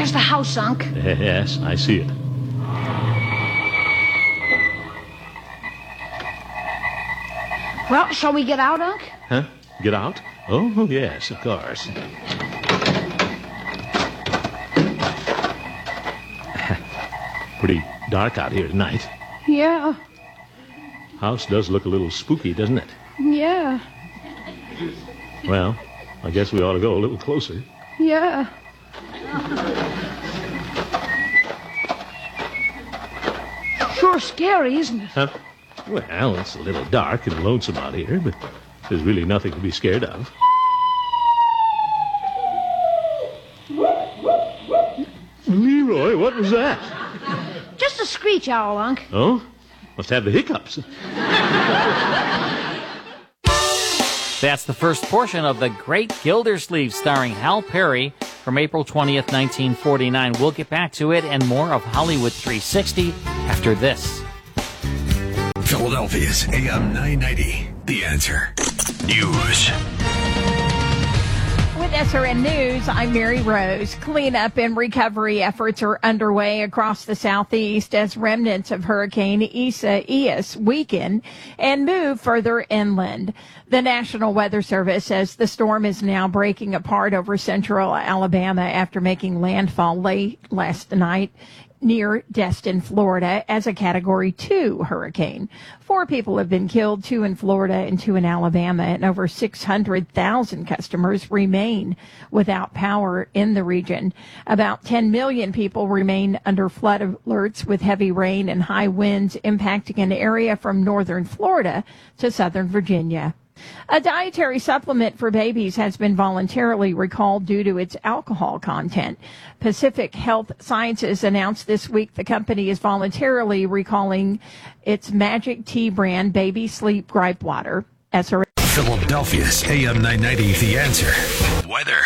There's the house, Unc. Yes, I see it. Well, shall we get out, Unc? Huh? Get out? Oh, yes, of course. Pretty dark out here tonight. Yeah. House does look a little spooky, doesn't it? Yeah. Well, I guess we ought to go a little closer. Yeah. Sure scary, isn't it? Huh? Well, it's a little dark and lonesome out here, but there's really nothing to be scared of. Leroy, what was that? Just a screech owl, Unc. Oh? Must have the hiccups. That's the first portion of The Great Gildersleeve, starring Hal Perry, from April 20th, 1949. We'll get back to it and more of Hollywood 360 after this. Philadelphia's AM 990, The Answer. News. With SRN News, I'm Mary Rose. Cleanup and recovery efforts are underway across the southeast as remnants of Hurricane Isaias weaken and move further inland. The National Weather Service says the storm is now breaking apart over central Alabama after making landfall late last night near Destin, Florida, as a Category 2 hurricane. 4 people have been killed, 2 in Florida and 2 in Alabama, and over 600,000 customers remain without power in the region. About 10 million people remain under flood alerts, with heavy rain and high winds impacting an area from northern Florida to southern Virginia. A dietary supplement for babies has been voluntarily recalled due to its alcohol content. Pacific Health Sciences announced this week the company is voluntarily recalling its Magic Tea brand baby sleep gripe water. Philadelphia's AM 990, The Answer. Weather.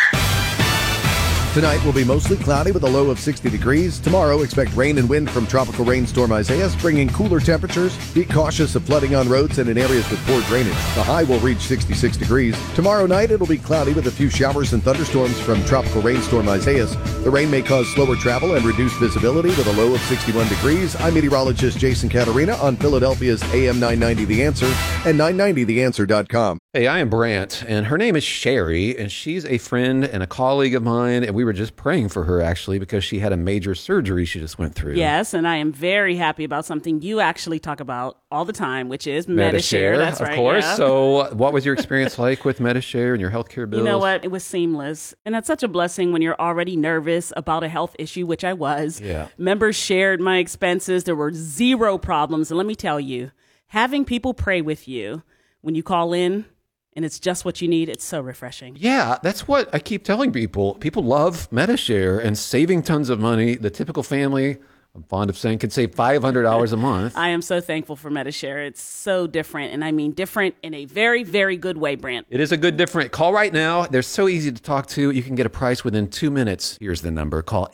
Tonight will be mostly cloudy with a low of 60 degrees. Tomorrow, expect rain and wind from tropical rainstorm Isaias, bringing cooler temperatures. Be cautious of flooding on roads and in areas with poor drainage. The high will reach 66 degrees. Tomorrow night, it'll be cloudy with a few showers and thunderstorms from tropical rainstorm Isaias. The rain may cause slower travel and reduced visibility with a low of 61 degrees. I'm meteorologist Jason Caterina on Philadelphia's AM 990 The Answer and 990theanswer.com. Hey, I am Brant, and her name is Sherry, and she's a friend and a colleague of mine, and we were just praying for her, actually, because she had a major surgery she just went through. Yes, and I am very happy about something you actually talk about all the time, which is Medi-Share. That's right, of course. Yeah. So what was your experience like with Medi-Share and your healthcare bills? You know what? It was seamless. And that's such a blessing when you're already nervous about a health issue, which I was. Yeah. Members shared my expenses. There were zero problems. And let me tell you, having people pray with you when you call in, and it's just what you need, it's so refreshing. Yeah, that's what I keep telling people. People love Medi-Share and saving tons of money. The typical family, I'm fond of saying, could save $500 a month. I am so thankful for Medi-Share. It's so different, and I mean different in a very, very good way, Brant. It is a good different. Call right now. They're so easy to talk to. You can get a price within 2 minutes. Here's the number. Call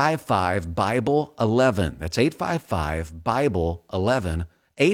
855-BIBLE-11. That's 855-BIBLE-11.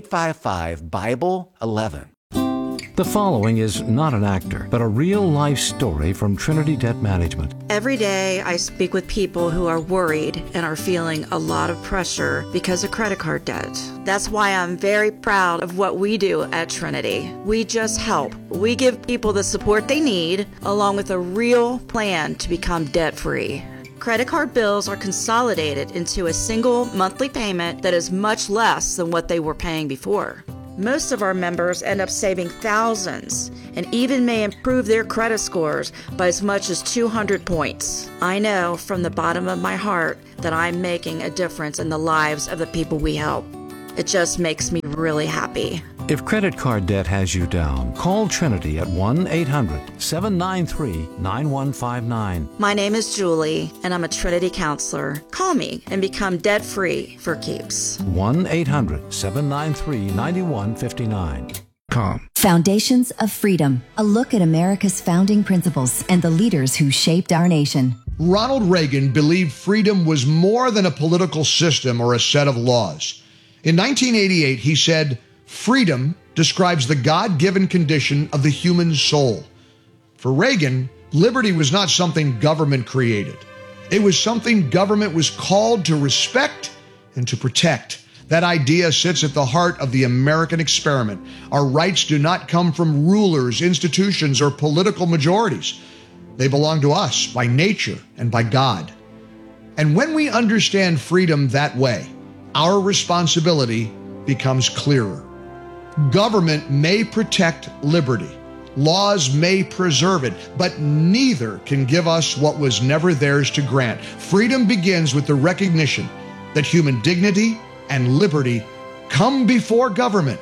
855-BIBLE-11. The following is not an actor, but a real-life story from Trinity Debt Management. Every day I speak with people who are worried and are feeling a lot of pressure because of credit card debt. That's why I'm very proud of what we do at Trinity. We just help. We give people the support they need, along with a real plan to become debt-free. Credit card bills are consolidated into a single monthly payment that is much less than what they were paying before. Most of our members end up saving thousands and even may improve their credit scores by as much as 200 points. I know from the bottom of my heart that I'm making a difference in the lives of the people we help. It just makes me really happy. If credit card debt has you down, call Trinity at 1-800-793-9159. My name is Julie, and I'm a Trinity counselor. Call me and become debt-free for keeps. 1-800-793-9159. Foundations of Freedom, a look at America's founding principles and the leaders who shaped our nation. Ronald Reagan believed freedom was more than a political system or a set of laws. In 1988, he said, "Freedom describes the God-given condition of the human soul." For Reagan, liberty was not something government created. It was something government was called to respect and to protect. That idea sits at the heart of the American experiment. Our rights do not come from rulers, institutions, or political majorities. They belong to us by nature and by God. And when we understand freedom that way, our responsibility becomes clearer. Government may protect liberty. Laws may preserve it, but neither can give us what was never theirs to grant. Freedom begins with the recognition that human dignity and liberty come before government,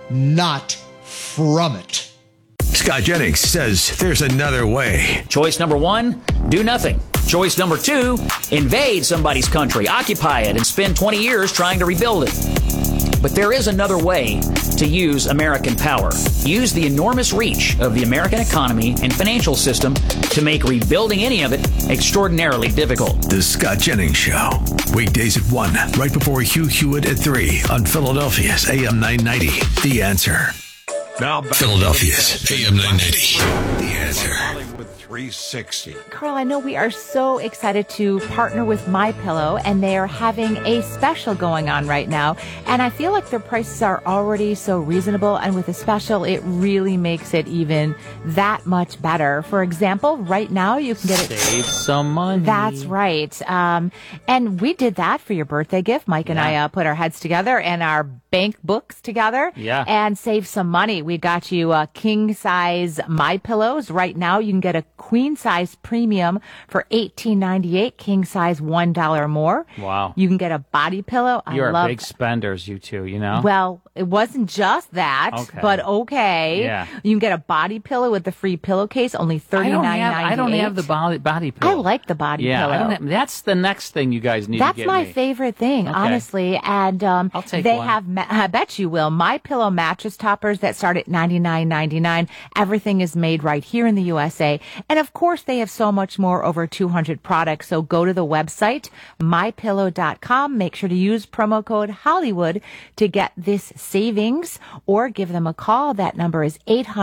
not from it. Scott Jennings says there's another way. Choice number 1, do nothing. Choice number 2, invade somebody's country, occupy it, and spend 20 years trying to rebuild it. But there is another way to use American power. Use the enormous reach of the American economy and financial system to make rebuilding any of it extraordinarily difficult. The Scott Jennings Show. Weekdays at 1, right before Hugh Hewitt at 3 on Philadelphia's AM 990. The Answer. Now back Philadelphia's AM 990. The Answer. Hollywood 360. Carl, I know we are so excited to partner with MyPillow, and they are having a special going on right now. And I feel like their prices are already so reasonable, and with a special, it really makes it even that much better. For example, right now you can get it. Save some money. That's right. And we did that for your birthday gift. Mike and I put our heads together and our bank books together and save some money. We got you king size MyPillows. Right now you can get a queen size premium for $18.98, king size $1 more. Wow. You can get a body pillow. You're big spenders, you two, you know? Well, it wasn't just that, but okay. Yeah. You can get a body pillow with the free pillowcase, only $39.98. I don't have the body pillow. I like the body pillow. I don't have, that's the next thing you guys need to get me. That's my favorite thing, honestly. And I'll take they one. have, I bet you will, MyPillow mattress toppers that start at $99.99. Everything is made right here in the USA. And of course, they have so much more, over 200 products. So go to the website, mypillow.com. Make sure to use promo code Hollywood to get this savings, or give them a call. That number is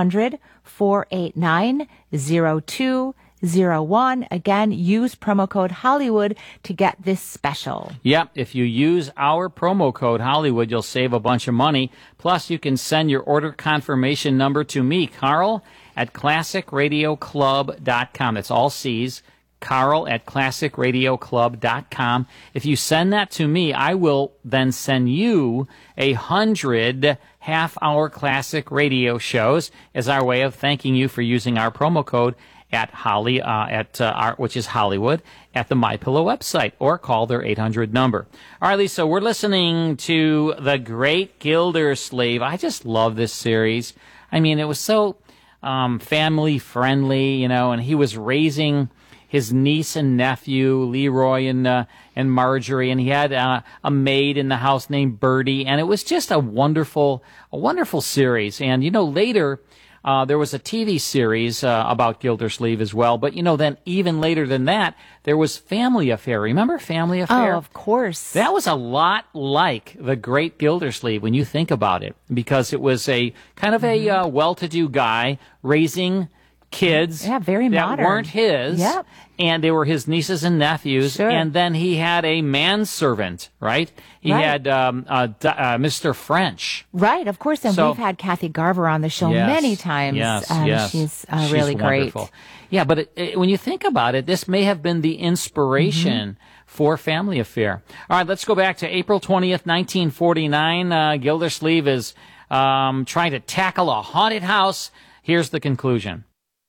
800-489-0201. Again, use promo code Hollywood to get this special. Yep, if you use our promo code Hollywood, you'll save a bunch of money. Plus, you can send your order confirmation number to me, Carl, at classicradioclub.com. That's all C's. Carl at classicradioclub.com. If you send that to me, I will then send you 100 half-hour classic radio shows as our way of thanking you for using our promo code at which is Hollywood, at the MyPillow website, or call their 800 number. All right, Lisa, we're listening to The Great Gildersleeve. I just love this series. I mean, it was so family friendly, you know, and he was raising his niece and nephew, Leroy and Marjorie, and he had a maid in the house named Bertie, and it was just a wonderful series. And you know, later there was a TV series about Gildersleeve as well. But you know, then even later than that, there was Family Affair. Remember Family Affair? Oh, of course. That was a lot like The Great Gildersleeve when you think about it, because it was a kind of a well-to-do guy raising kids very that modern. weren't his, and they were his nieces and nephews, and then he had a manservant, right? He had Mr. French. Right, of course, and So- we've had Kathy Garver on the show many times. Yes, She's really great. wonderful. Yeah, but when you think about it, this may have been the inspiration for Family Affair. All right, let's go back to April 20th, 1949. Gildersleeve is trying to tackle a haunted house. Here's the conclusion.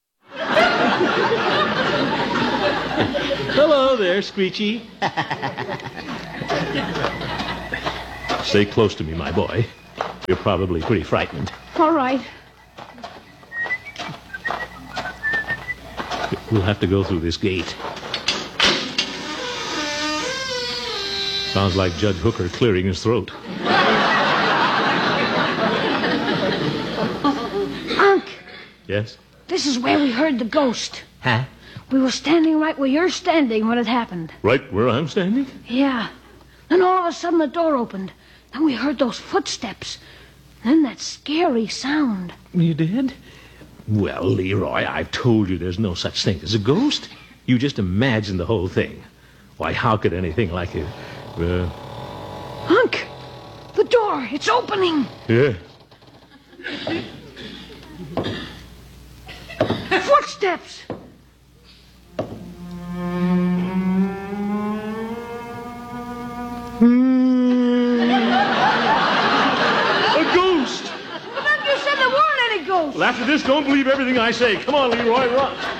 Hello there, Screechy. Stay close to me, my boy. You're probably pretty frightened. All right. We'll have to go through this gate. Sounds like Judge Hooker clearing his throat. Unc, Yes? this is where we heard the ghost. Huh? We were standing right where you're standing when it happened. Right where I'm standing? Yeah. Then all of a sudden the door opened. Then we heard those footsteps. Then that scary sound. You did? Well, Leroy, I've told you there's no such thing as a ghost. You just imagine the whole thing. Why, how could anything like it? Hunk! The door, it's opening. Yeah. Footsteps! A ghost! But then you said there weren't any ghosts. Well, after this, don't believe everything I say. Come on, Leroy, run.